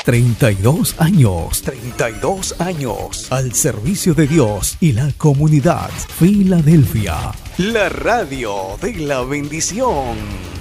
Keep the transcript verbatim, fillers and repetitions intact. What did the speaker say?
treinta y dos años, treinta y dos años al servicio de Dios y la comunidad. Filadelfia, la radio de la bendición.